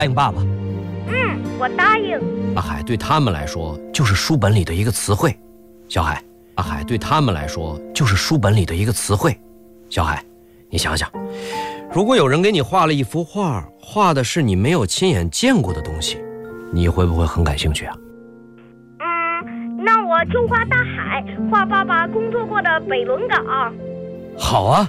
应爸爸？ 我答应。 阿海对他们来说就是书本里的一个词汇。小海，阿海对他们来说就是书本里的一个词汇。小海，你想想，如果有人给你画了一幅画，画的是你没有亲眼见过的东西，你会不会很感兴趣啊？ 那我就画大海，画爸爸工作过的北仑港。 好啊。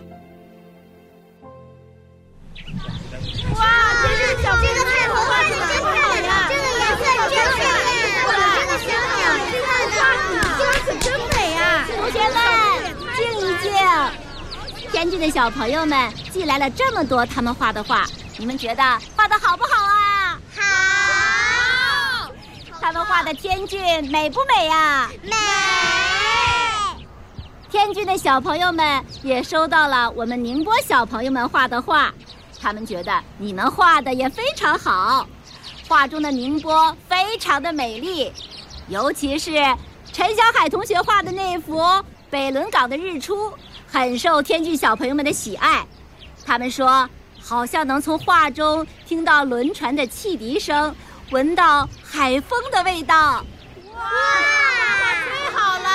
哇，这个太好画的真漂亮，这个颜色真鲜艳，这个小鸟这个真美啊！ 同学们，静一静。天津的小朋友们寄来了这么多他们画的画，你们觉得画得好不好啊？ 好。 他们画的天津美不美啊？ 美。 天津的小朋友们也收到了我们宁波小朋友们画的画，他们觉得你们画的也非常好，画中的宁波非常的美丽，尤其是陈小海同学画的那幅北仑港的日出，很受天津小朋友们的喜爱。他们说，好像能从画中听到轮船的汽笛声，闻到海风的味道。 哇，太好了！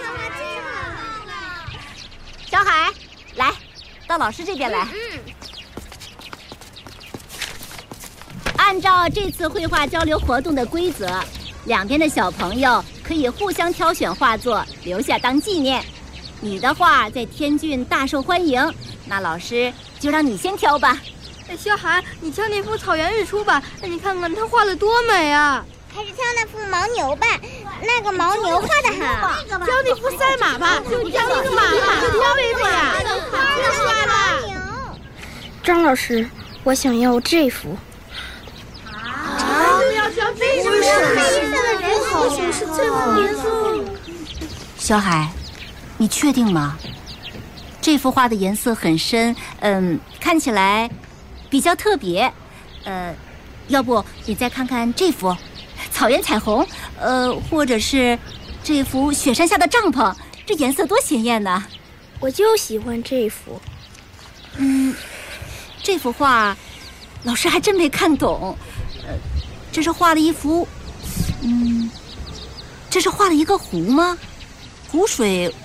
小海，来，到老师这边来。按照这次绘画交流活动的规则，两边的小朋友可以互相挑选画作，留下当纪念。你的画在天津大受欢迎，那老师就让你先挑吧。 小海，你挑那幅草原日出吧，你看看它画得多美啊！ 还是挑那幅牦牛吧，那个牦牛画得好。 挑那幅赛马吧，就挑那个马多美呀！ 画牦牛。 张老师，我想要这幅。 要挑这个黑色的人好是这幅颜色。 小海，你确定吗？这幅画的颜色很深，看起来比较特别。要不你再看看这幅草原彩虹，或者是这幅雪山下的帐篷，这颜色多鲜艳呢！ 我就喜欢这幅。 这幅画老师还真没看懂。这是画了一幅，这是画了一个湖吗？湖水